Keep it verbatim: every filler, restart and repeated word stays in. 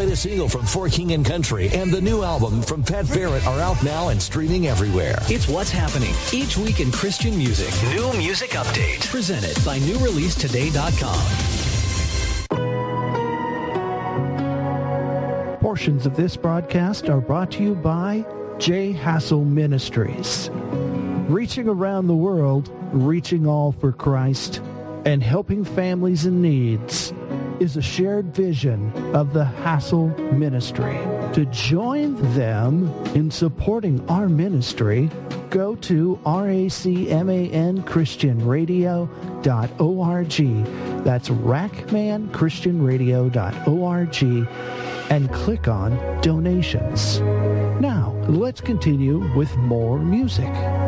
latest single from For King and Country and the new album from Pat Barrett are out now and streaming everywhere. It's what's happening each week in Christian music. New Music Update. Presented by new release today dot com. Portions of this broadcast are brought to you by J. Hassel Ministries. Reaching around the world, reaching all for Christ, and helping families in needs is a shared vision of the Hassel Ministry. To join them in supporting our ministry, go to racman christian radio dot org. That's racman christian radio dot org and click on donations. Now, let's continue with more music.